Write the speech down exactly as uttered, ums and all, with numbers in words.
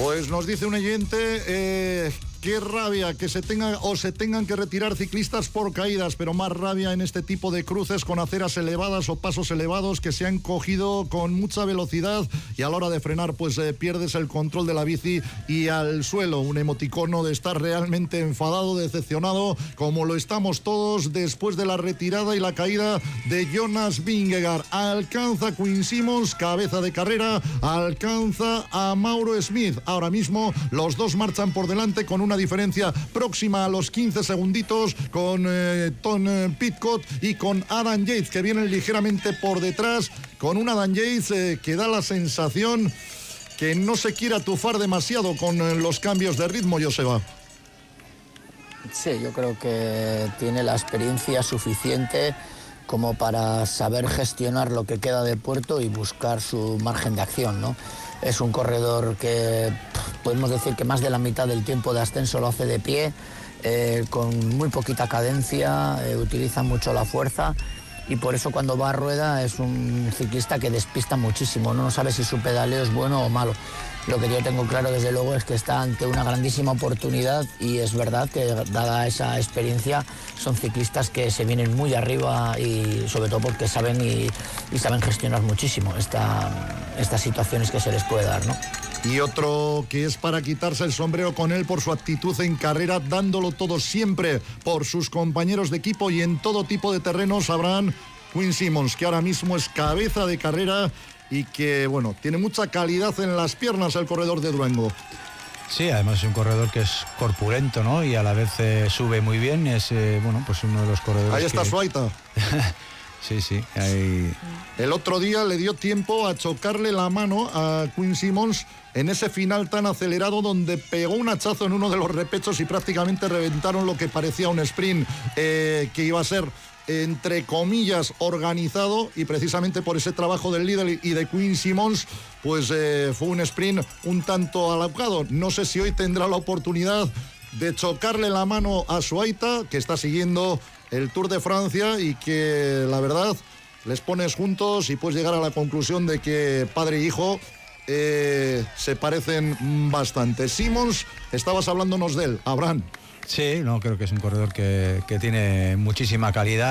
Pues nos dice un oyente, eh, qué rabia que se tengan o se tengan que retirar ciclistas por caídas, pero más rabia en este tipo de cruces con aceras elevadas o pasos elevados que se han cogido con mucha velocidad y a la hora de frenar pues eh, pierdes el control de la bici y al suelo. Un emoticono de estar realmente enfadado, decepcionado, como lo estamos todos después de la retirada y la caída de Jonas Vingegaard. Alcanza Quinn Simmons, cabeza de carrera, alcanza a Mauro Smith. Ahora mismo los dos marchan por delante con una diferencia próxima a los quince segunditos con eh, Tom eh, Pidcock y con Adam Yates, que vienen ligeramente por detrás, con un Adam Yates eh, que da la sensación que no se quiere atufar demasiado con eh, los cambios de ritmo, Joseba. Sí, yo creo que tiene la experiencia suficiente como para saber gestionar lo que queda de puerto y buscar su margen de acción, ¿no? Es un corredor que podemos decir que más de la mitad del tiempo de ascenso lo hace de pie, eh, con muy poquita cadencia, eh, utiliza mucho la fuerza y por eso cuando va a rueda es un ciclista que despista muchísimo, no sabe si su pedaleo es bueno o malo. Lo que yo tengo claro desde luego es que está ante una grandísima oportunidad y es verdad que dada esa experiencia son ciclistas que se vienen muy arriba y sobre todo porque saben y, y saben gestionar muchísimo esta, estas situaciones que se les puede dar, ¿no? Y otro que es para quitarse el sombrero con él por su actitud en carrera, dándolo todo siempre por sus compañeros de equipo y en todo tipo de terrenos, Abraham, Quinn Simmons, que ahora mismo es cabeza de carrera y que, bueno, tiene mucha calidad en las piernas el corredor de Durango. Sí, además es un corredor que es corpulento, ¿no? Y a la vez eh, sube muy bien, es, eh, bueno, pues uno de los corredores. Ahí está que... Suaita. Sí, sí. Ahí... El otro día le dio tiempo a chocarle la mano a Quinn Simmons en ese final tan acelerado donde pegó un hachazo en uno de los repechos y prácticamente reventaron lo que parecía un sprint eh, que iba a ser, entre comillas, organizado, y precisamente por ese trabajo del líder y de Quinn Simmons pues eh, fue un sprint un tanto alocado. No sé si hoy tendrá la oportunidad de chocarle la mano a Suaita, que está siguiendo el Tour de Francia y que la verdad les pones juntos y puedes llegar a la conclusión de que padre e hijo eh, se parecen bastante. Simmons, estabas hablándonos de él, Abraham. Sí, no, creo que es un corredor que, que tiene muchísima calidad.